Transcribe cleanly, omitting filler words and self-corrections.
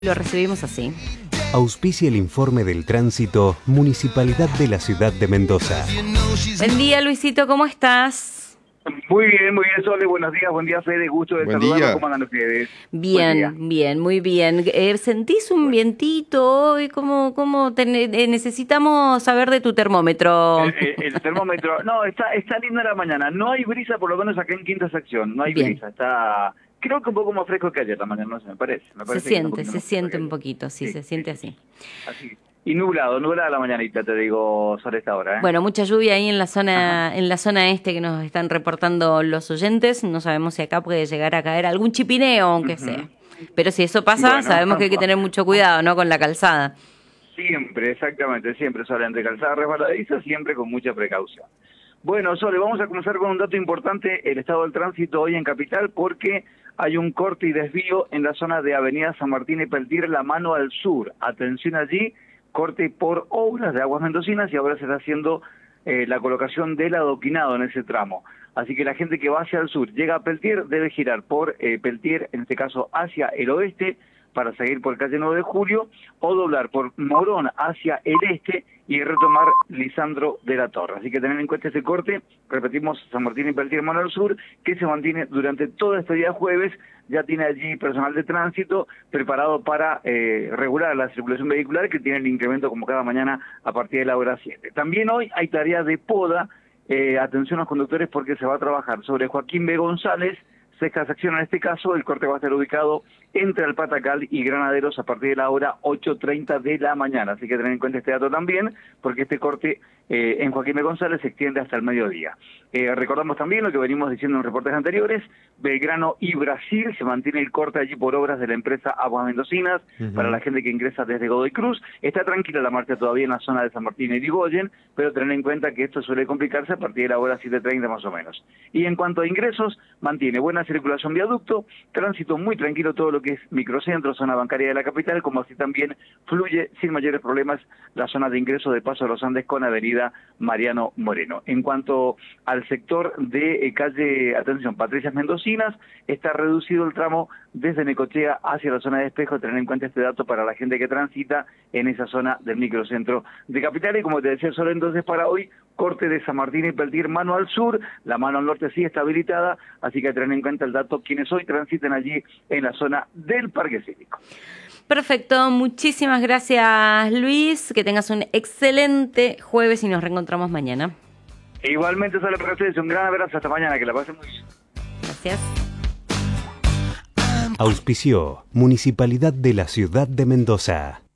Lo recibimos así. Auspicia el informe del tránsito Municipalidad de la Ciudad de Mendoza. Buen día, Luisito, ¿cómo estás? Muy bien, Sole, buenos días, buen día, Fede, gusto de saludarlos, ¿cómo andan ustedes? Bien, muy bien. ¿Sentís un vientito hoy? Necesitamos saber de tu termómetro? El termómetro, no, está linda la mañana, no hay brisa, por lo menos acá en Quinta Sección, no hay brisa, está... Creo que un poco más fresco que ayer la mañana, no sé, me parece. Se siente un poquito, sí, se siente así. Así. Y nublada la mañanita, te digo, sobre esta hora, ¿eh? Bueno, mucha lluvia ahí en la zona este que nos están reportando los oyentes. No sabemos si acá puede llegar a caer algún chipineo, aunque sea. Pero si eso pasa, bueno, sabemos que hay que tener mucho cuidado, ¿no? Con la calzada. Siempre, exactamente, siempre, Sole, entre calzada resbaladiza, siempre con mucha precaución. Bueno, Sole, vamos a comenzar con un dato importante, el estado del tránsito hoy en Capital, porque hay un corte y desvío en la zona de Avenida San Martín y Peltier, La Mano al Sur. Atención allí, corte por obras de Aguas Mendocinas y ahora se está haciendo la colocación del adoquinado en ese tramo. Así que la gente que va hacia el sur, llega a Peltier, debe girar por Peltier, en este caso hacia el oeste, para seguir por calle 9 de Julio, o doblar por Morón hacia el este y retomar Lisandro de la Torre. Así que tener en cuenta este corte, repetimos, San Martín y Peltier, Mano al Sur, que se mantiene durante todo este día jueves. Ya tiene allí personal de tránsito preparado para regular la circulación vehicular, que tiene el incremento como cada mañana a partir de la hora 7. También hoy hay tarea de poda, atención a los conductores porque se va a trabajar sobre Joaquín B. González, sexta sección en este caso. El corte va a estar ubicado entre el Patacal y Granaderos a partir de la hora 8:30 de la mañana. Así que tener en cuenta este dato también, porque este corte en Joaquín B. González se extiende hasta el mediodía. Recordamos también lo que venimos diciendo en reportes anteriores, Belgrano y Brasil, se mantiene el corte allí por obras de la empresa Aguas Mendocinas, para la gente que ingresa desde Godoy Cruz. Está tranquila la marcha todavía en la zona de San Martín y Irigoyen, pero tener en cuenta que esto suele complicarse a partir de la hora 7:30 más o menos. Y en cuanto a ingresos, mantiene buena circulación viaducto, tránsito muy tranquilo todo lo que es microcentro, zona bancaria de la capital, como así también fluye sin mayores problemas la zona de ingreso de Paso de los Andes con avenida Mariano Moreno. En cuanto al sector de calle, atención, Patricias Mendocinas, está reducido el tramo desde Necochea hacia la zona de Espejo. Tener en cuenta este dato para la gente que transita en esa zona del microcentro de capital. Y como te decía, solo entonces para hoy, corte de San Martín y Peltier, mano al sur, la mano al norte sí está habilitada, así que tener en cuenta el dato quienes hoy transiten allí en la zona del Parque Cívico. Perfecto, muchísimas gracias, Luis, que tengas un excelente jueves y nos reencontramos mañana. Igualmente, sale para ustedes, un gran abrazo, hasta mañana, que la pasen muy bien. Gracias. Auspició Municipalidad de la Ciudad de Mendoza.